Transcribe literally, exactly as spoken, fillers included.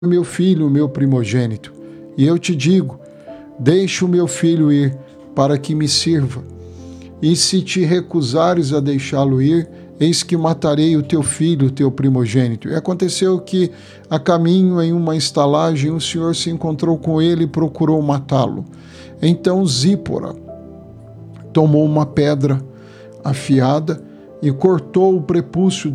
meu filho, o meu primogênito. E eu te digo, deixa o meu filho ir, para que me sirva. E se te recusares a deixá-lo ir, eis que matarei o teu filho, o teu primogênito. E aconteceu que, a caminho em uma estalagem, o Senhor se encontrou com ele e procurou matá-lo. Então Zípora tomou uma pedra afiada e cortou o prepúcio